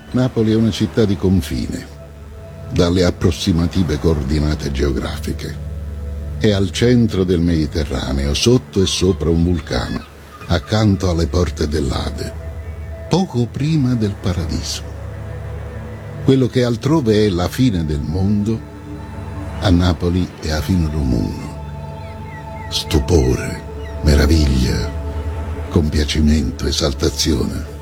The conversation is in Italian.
Napoli è una città di confine, dalle approssimative coordinate geografiche. È al centro del Mediterraneo, sotto e sopra un vulcano, accanto alle porte dell'Ade, poco prima del paradiso. Quello che altrove è la fine del mondo, a Napoli è a fine del mondo. Stupore, meraviglia, compiacimento, esaltazione.